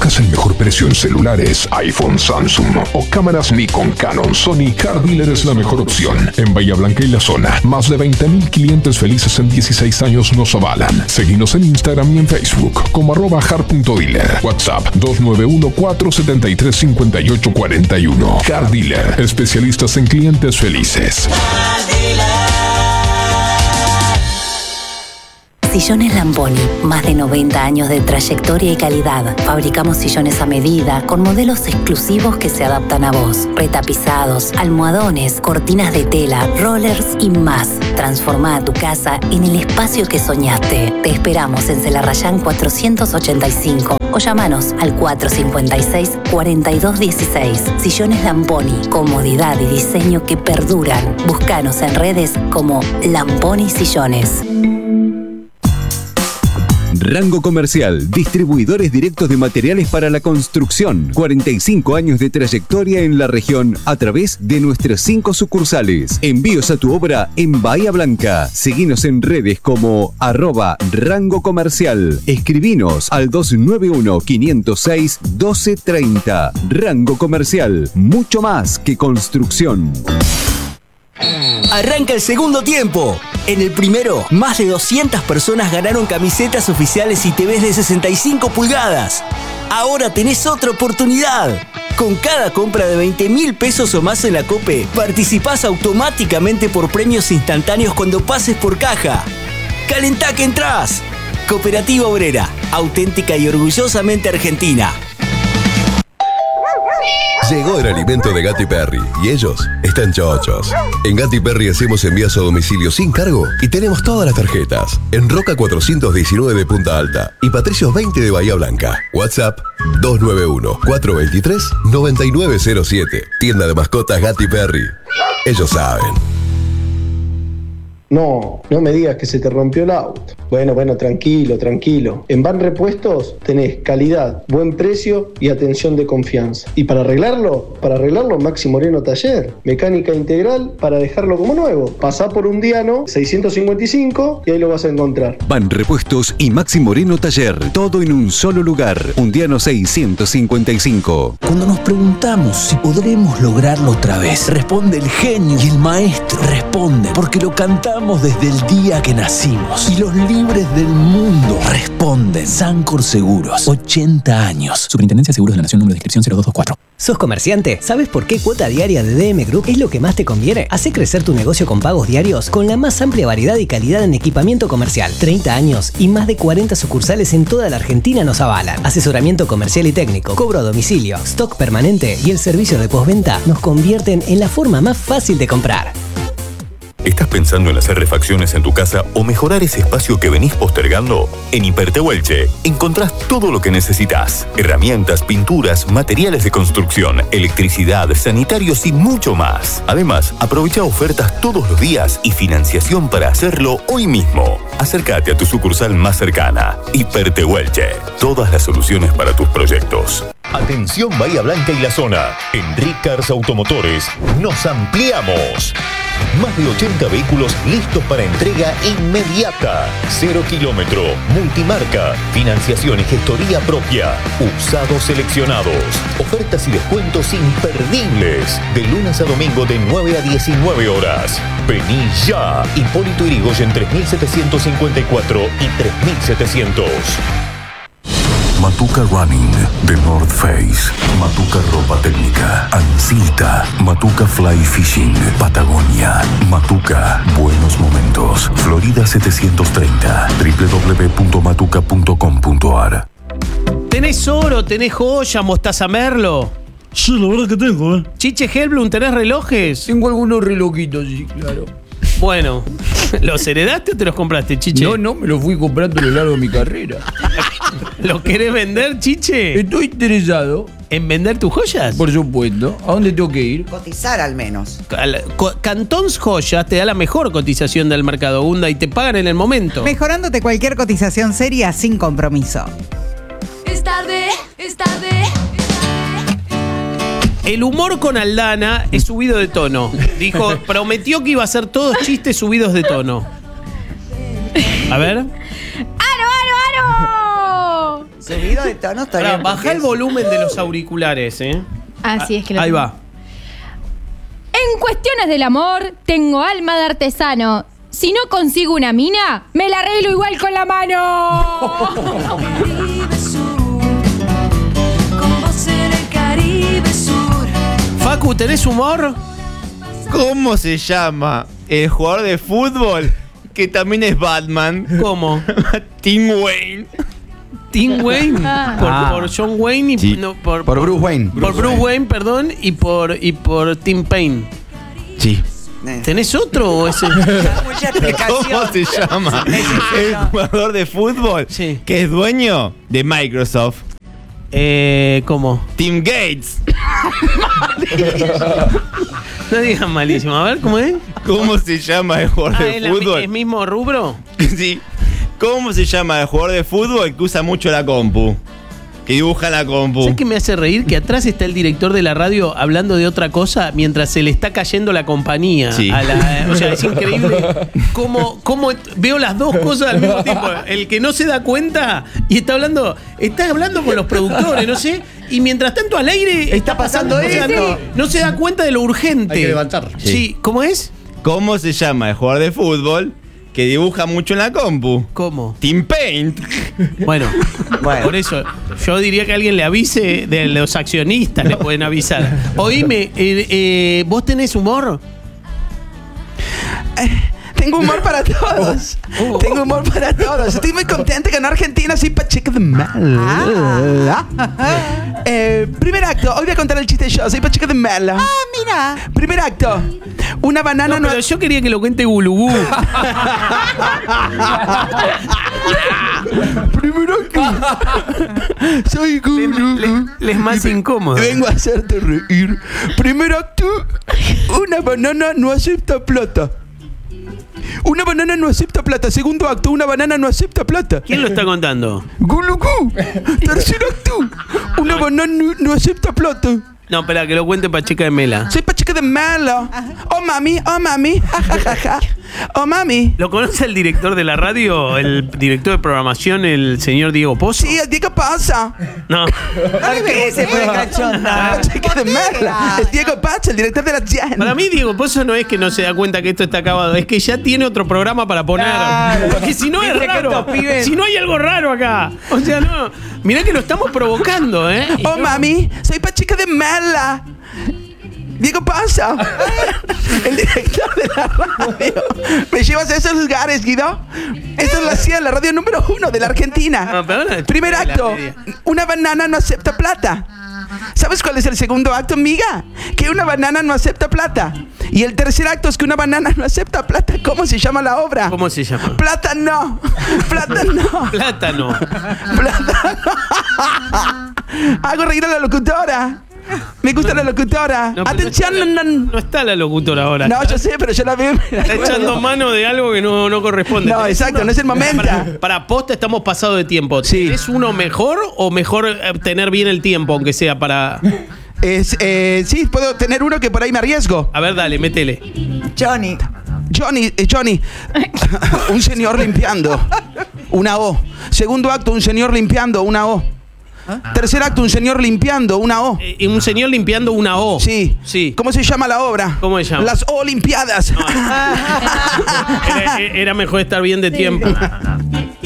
buscas el mejor precio en celulares, iPhone, Samsung o cámaras Nikon, Canon, Sony, Car Dealer es la mejor opción. En Bahía Blanca y la zona, más de 20.000 clientes felices en 16 años nos avalan. Seguinos en Instagram y en Facebook como @jar.dealer. WhatsApp 291-473-5841. Car Dealer, especialistas en clientes felices. Sillones Lamponi, más de 90 años de trayectoria y calidad. Fabricamos sillones a medida, con modelos exclusivos que se adaptan a vos. Retapizados, almohadones, cortinas de tela, rollers y más. Transforma tu casa en el espacio que soñaste. Te esperamos en Celarrayán 485 o llamanos al 456-4216. Sillones Lamponi, comodidad y diseño que perduran. Búscanos en redes como Lamponi Sillones. Rango Comercial, distribuidores directos de materiales para la construcción. 45 años de trayectoria en la región a través de nuestras 5 sucursales. Envíos a tu obra en Bahía Blanca. Seguinos en redes como @Rango Comercial. Escribinos al 291-506-1230. Rango Comercial, mucho más que construcción. Arranca el segundo tiempo. En el primero, más de 200 personas ganaron camisetas oficiales y TVs de 65 pulgadas. Ahora tenés otra oportunidad. Con cada compra de 20.000 pesos o más en la COPE, participás automáticamente por premios instantáneos cuando pases por caja. ¡Calentá que entrás! Cooperativa Obrera, auténtica y orgullosamente argentina. Llegó el alimento de Gatti Perry y ellos están chochos. En Gatti Perry hacemos envíos a domicilio sin cargo y tenemos todas las tarjetas. En Roca 419 de Punta Alta y Patricios 20 de Bahía Blanca. WhatsApp 291-423-9907. Tienda de mascotas Gatti Perry. Ellos saben. No me digas que se te rompió el auto. Bueno, tranquilo. En Van Repuestos tenés calidad, buen precio y atención de confianza. Y para arreglarlo, Maxi Moreno Taller. Mecánica integral para dejarlo como nuevo. Pasá por Undiano 655 y ahí lo vas a encontrar. Van Repuestos y Maxi Moreno Taller. Todo en un solo lugar. Undiano 655. Cuando nos preguntamos si podremos lograrlo otra vez, responde el genio y el maestro. Responden porque lo cantamos desde el día que nacimos. Y los libres del mundo responden. Sancor Seguros, 80 años. Superintendencia de Seguros de la Nación, número de inscripción 0224. ¿Sos comerciante? ¿Sabes por qué cuota diaria de DM Group es lo que más te conviene? Hacé crecer tu negocio con pagos diarios con la más amplia variedad y calidad en equipamiento comercial. 30 años y más de 40 sucursales en toda la Argentina nos avalan. Asesoramiento comercial y técnico, cobro a domicilio, stock permanente y el servicio de postventa nos convierten en la forma más fácil de comprar. ¿Estás pensando en hacer refacciones en tu casa o mejorar ese espacio que venís postergando? En Hipertehuelche encontrás todo lo que necesitas. Herramientas, pinturas, materiales de construcción, electricidad, sanitarios y mucho más. Además, aprovecha ofertas todos los días y financiación para hacerlo hoy mismo. Acércate a tu sucursal más cercana. Hipertehuelche. Todas las soluciones para tus proyectos. Atención Bahía Blanca y la zona. En Ricars Automotores nos ampliamos. Más de 80 vehículos listos para entrega inmediata. 0 kilómetro, multimarca, financiación y gestoría propia. Usados seleccionados. Ofertas y descuentos imperdibles. De lunes a domingo de 9 a 19 horas. Vení ya. Hipólito Yrigoyen 3754 y 3700. Matuca Running, The North Face, Matuca Ropa Técnica, Ancilta, Matuca Fly Fishing, Patagonia, Matuca, Buenos Momentos, Florida 730, www.matuca.com.ar. ¿Tenés oro, tenés joya, mostaza merlo? Sí, la verdad que tengo, Chiche Helblum, ¿tenés relojes? Tengo algunos relojitos, sí, claro. Bueno, ¿los heredaste o te los compraste, Chiche? No, me los fui comprando a lo largo de mi carrera. ¿Los querés vender, Chiche? Estoy interesado. ¿En vender tus joyas? Por supuesto. ¿A dónde tengo que ir? Cotizar al menos. Cantons Joyas te da la mejor cotización del mercado, Gunda, y te pagan en el momento. Mejorándote cualquier cotización seria sin compromiso. Es tarde. El humor con Aldana es subido de tono. Dijo, prometió que iba a hacer todos chistes subidos de tono. A ver. ¡Aro! Subido de tono, está Pará, bien. baja el volumen de los auriculares, ¿eh? Así es que lo Ahí tengo. va. En cuestiones del amor, tengo alma de artesano. Si no consigo una mina, me la arreglo igual con la mano. Con vos en el Caribe Sur. Facu, ¿tenés humor? ¿Cómo se llama el jugador de fútbol que también es Batman? ¿Cómo? Tim Wayne. Tim Wayne. Ah. Por John Wayne y Sí. no, por Bruce Wayne. Por Bruce Wayne, perdón, y por Tim Payne. Sí. ¿Tenés otro o ese? Mucha explicación. ¿Cómo se llama el jugador de fútbol Sí. que es dueño de Microsoft? ¿Cómo? Tim Gates. No digas malísimo. A ver, ¿cómo es? ¿Cómo se llama el jugador ¿Es de fútbol? el mismo rubro? Sí. ¿Cómo se llama el jugador de fútbol que usa mucho la compu? Que dibuja la compu. ¿Sabes qué me hace reír? Que atrás está el director de la radio hablando de otra cosa mientras se le está cayendo la compañía. Sí. O sea, es increíble cómo veo las dos cosas al mismo tiempo. El que no se da cuenta y está hablando con los productores, no sé, y mientras tanto al aire está pasando pasando eso. esto. No se da cuenta de lo urgente. Hay que levantar. Sí, ¿cómo es? ¿Cómo se llama el jugador de fútbol que dibuja mucho en la compu? ¿Cómo? Tim Paint. Bueno, por eso yo diría que alguien le avise, de los accionistas le pueden avisar. Oíme, ¿vos tenés humor? Tengo humor para todos. Tengo humor para todos. Estoy muy contento que en Argentina soy Pacheco de Mala. Primer acto. Hoy voy a contar el chiste yo. Soy Pacheco de Mala. Mira. Primer acto. Una banana No, pero yo quería que lo cuente Gulugú. Primero acto. Soy Gulugú. Le es más incómodo. Vengo a hacerte reír. Primer acto. Una banana no acepta plata. Una banana no acepta plata. Segundo acto, una banana no acepta plata. ¿Quién lo está contando? Gulugú. Tercer acto, una banana no acepta plata. No, espera, que lo cuente Pacheca de Mela. Soy Pacheca de Melo. Oh mami, ja, ja, ja, ja. Oh mami. ¿Lo conoce el director de la radio, el director de programación, el señor Diego Pozo? Sí, el Diego Pasa. No. ¿Por qué se fue cachonda? Pacheca de Melo. Es Diego Pasa, el director de la Jan. Para mí, Diego Pozo no es que no se da cuenta que esto está acabado, es que ya tiene otro programa para poner. Claro. Porque si no es Dice que raro. estos pibes- Si no hay algo raro acá. O sea, no. Mirá que lo estamos provocando, ¿eh? Oh mami, soy Pacheca de Melo. Diego Pasa, el director de la radio. ¿Me llevas a esos lugares, Guido? Esto es la CIA, la radio número 1 de la Argentina. No, pero ahora- Primer acto, una banana no acepta plata. ¿Sabes cuál es el segundo acto, amiga? Que una banana no acepta plata. Y el tercer acto es que una banana no acepta plata. ¿Cómo se llama la obra? ¿Cómo se llama? Plátano. Plátano. Plátano. Plátano. Hago reír a la locutora. Me gusta la locutora. No, pero Atención, no está la locutora ahora. No, yo sé, pero yo la veo. Está echando mano de algo que no corresponde. No, exacto, no es el momento. Para posta estamos pasado de tiempo. Sí. ¿Es uno mejor o mejor tener bien el tiempo, aunque sea para...? Sí, puedo tener uno que por ahí me arriesgo. A ver, dale, métele. Johnny. Un señor limpiando. Una O. Segundo acto, un señor limpiando. Una O. Tercer acto, un señor limpiando. Una O. Un señor limpiando una O. Sí. Sí. ¿Cómo se llama la obra? ¿Cómo se llama? Las Olimpiadas. Era mejor estar bien de tiempo.